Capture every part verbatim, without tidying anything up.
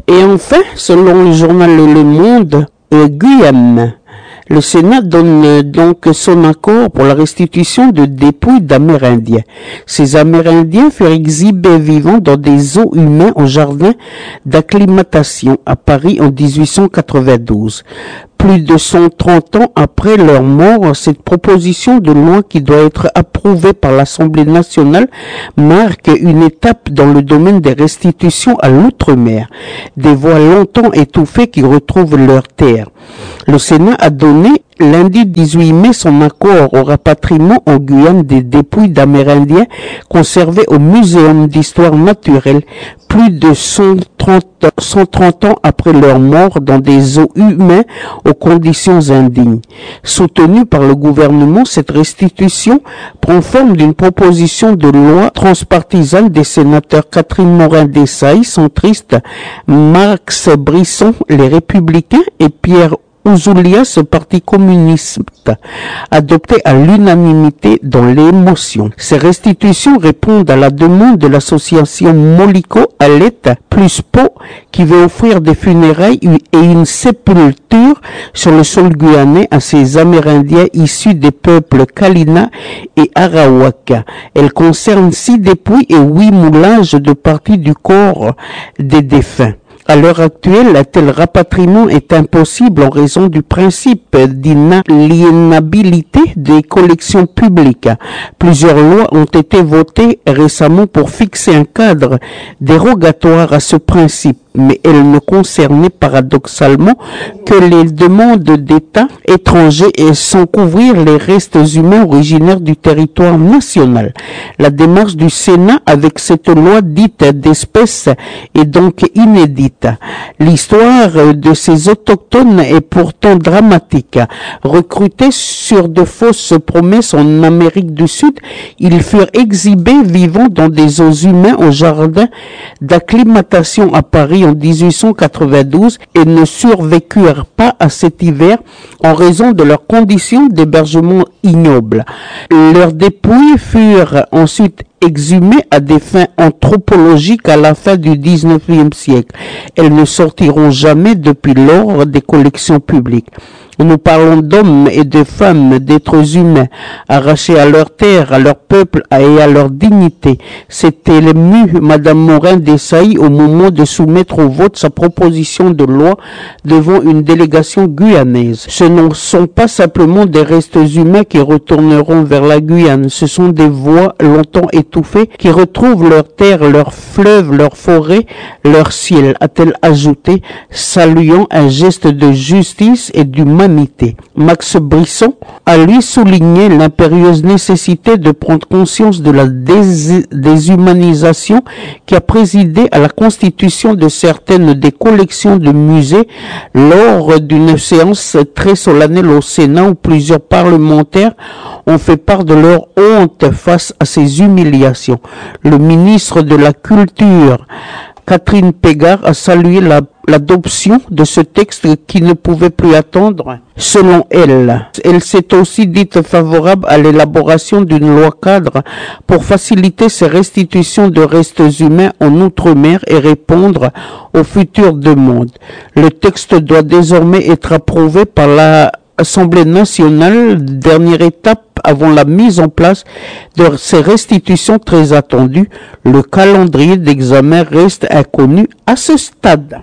Et enfin, selon le journal Le Monde, euh, Guyane. Le Sénat donne donc son accord pour la restitution de dépouilles d'Amérindiens. Ces Amérindiens furent exhibés vivants dans des eaux humains au jardin d'acclimatation à Paris en dix-huit cent quatre-vingt-douze. Plus de cent trente ans après leur mort, cette proposition de loi qui doit être approuvée par l'Assemblée nationale marque une étape dans le domaine des restitutions à l'outre-mer. Des voix longtemps étouffées qui retrouvent leur terre. Le Sénat a donné lundi dix-huit mai son accord au rapatriement en Guyane des dépouilles d'Amérindiens conservées au Muséum d'histoire naturelle plus de cent trente ans après leur mort dans des eaux humaines aux conditions indignes. Soutenue par le gouvernement, cette restitution prend forme d'une proposition de loi transpartisane des sénateurs Catherine Morin-Desailly, centriste, Max Brisson, les Républicains, et Pierre Ouzoulias, parti communiste, adopté à l'unanimité dans l'émotion. Ces restitutions répondent à la demande de l'association Molico Alette plus Po, qui veut offrir des funérailles et une sépulture sur le sol guyanais à ces Amérindiens issus des peuples Kalina et Arawaka. Elle concerne six dépouilles et huit moulages de parties du corps des défunts. À l'heure actuelle, un tel rapatriement est impossible en raison du principe d'inaliénabilité des collections publiques. Plusieurs lois ont été votées récemment pour fixer un cadre dérogatoire à ce principe, mais elles ne concernaient paradoxalement que les demandes d'États étrangers et sans couvrir les restes humains originaires du territoire national. La démarche du Sénat avec cette loi dite d'espèce est donc inédite. L'histoire de ces autochtones est pourtant dramatique. Recrutés sur de fausses promesses en Amérique du Sud, ils furent exhibés vivants dans des eaux humaines au jardin d'acclimatation à Paris en dix-huit cent quatre-vingt-douze et ne survécurent pas à cet hiver en raison de leurs conditions d'hébergement ignobles. Leurs dépouilles furent ensuite exhumées à des fins anthropologiques à la fin du dix-neuvième siècle. Elles ne sortiront jamais depuis lors des collections publiques. Nous parlons d'hommes et de femmes, d'êtres humains, arrachés à leur terre, à leur peuple et à leur dignité. C'était ému Madame Morin-Desailly au moment de soumettre au vote sa proposition de loi devant une délégation guyanaise. Ce ne sont pas simplement des restes humains qui retourneront vers la Guyane, ce sont des voix longtemps étouffées qui retrouvent leur terre, leurs fleuves, leurs forêts, leur ciel, a-t-elle ajouté, saluant un geste de justice et d'humanité. Max Brisson a lui souligné l'impérieuse nécessité de prendre conscience de la dés- déshumanisation qui a présidé à la constitution de certaines des collections de musées lors d'une séance très solennelle au Sénat où plusieurs parlementaires ont fait part de leur honte face à ces humiliations. Le ministre de la Culture, Catherine Pégard, a salué la, l'adoption de ce texte qui ne pouvait plus attendre. Selon elle, elle s'est aussi dite favorable à l'élaboration d'une loi cadre pour faciliter ces restitutions de restes humains en outre-mer et répondre aux futures demandes. Le texte doit désormais être approuvé par la Assemblée nationale, dernière étape avant la mise en place de ces restitutions très attendues. Le calendrier d'examen reste inconnu à ce stade.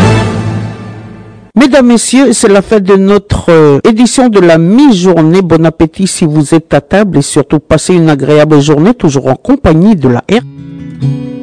Mesdames, Messieurs, c'est la fin de notre euh, édition de la mi-journée. Bon appétit si vous êtes à table et surtout passez une agréable journée toujours en compagnie de la R.